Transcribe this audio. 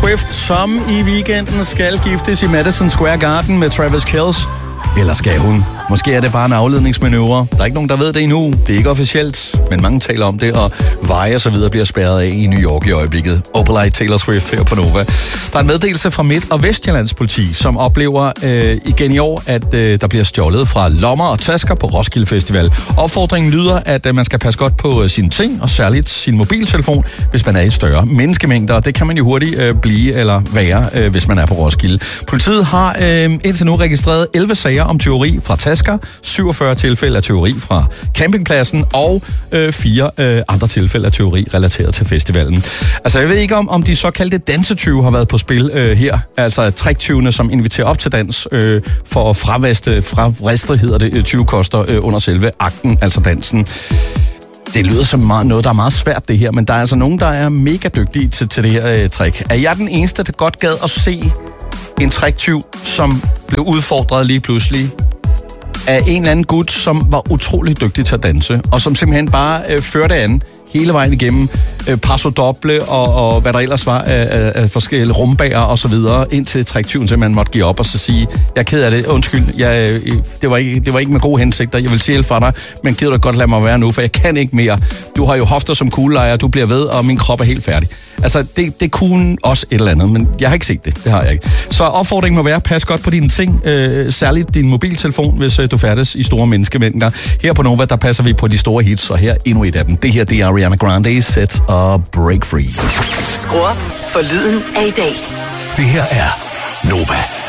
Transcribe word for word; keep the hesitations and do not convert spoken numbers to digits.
Swift, som i weekenden skal giftes i Madison Square Garden med Travis Kelce. Eller skal hun? Måske er det bare en afledningsmanøvre. Der er ikke nogen, der ved det endnu. Det er ikke officielt, men mange taler om det, og veje og så videre bliver spærret af i New York i øjeblikket. Opelite Taylor Swift her på Nova. Der er en meddelelse fra Midt- og Vestjyllands politi, som oplever øh, igen i år, at øh, der bliver stjålet fra lommer og tasker på Roskilde Festival. Opfordringen lyder, at øh, man skal passe godt på øh, sine ting, og særligt sin mobiltelefon, hvis man er i større menneskemængder. Det kan man jo hurtigt øh, blive eller være, øh, hvis man er på Roskilde. Politiet har øh, indtil nu registreret elleve sager om tyveri fra tasker, syvogfyrre tilfælde af tyveri fra campingpladsen og øh, fire øh, andre tilfælde af tyveri relateret til festivalen. Altså, jeg ved ikke om, om de såkaldte dansetyve har været på spil øh, her. Altså triktyvene, som inviterer op til dans øh, for at fravriste, fravriste hedder det, tyvekoster øh, under selve akten, altså dansen. Det lyder som meget, noget, der er meget svært, det her, men der er altså nogen, der er mega dygtige til, til det her øh, trick. Er jeg den eneste, der godt gad at se en triktyv, som blev udfordret lige pludselig af en eller anden gut, som var utrolig dygtig til at danse, og som simpelthen bare øh, førte an hele vejen igennem øh, passo doble og, og hvad der ellers var af, af, af forskellige rumbager og så videre, indtil triktyven simpelthen måtte give op og så sige, jeg er ked af det, undskyld, jeg, det, var ikke, det var ikke med gode hensigter, jeg vil sige fra dig, men gider du godt lade mig være nu, for jeg kan ikke mere. Du har jo hofter som kuglelejer, du bliver ved, og min krop er helt færdig. Altså, det, det kunne også et eller andet, men jeg har ikke set det. Det har jeg ikke. Så opfordringen må være, pas godt på dine ting, øh, særligt din mobiltelefon, hvis øh, du færdes i store menneskemængder. Her på Nova, der passer vi på de store hits, og her endnu et af dem. Det her, det er Ariana Grande, Set og Break Free. Skru op for lyden af i dag. Det her er Nova.